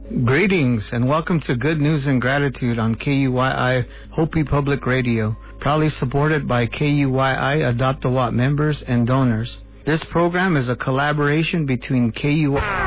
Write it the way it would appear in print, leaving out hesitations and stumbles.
Greetings and welcome to Good News and Gratitude on KUYI Hopi Public Radio, proudly supported by KUYI Adopt a Watt members and donors. This program is a collaboration between KUYI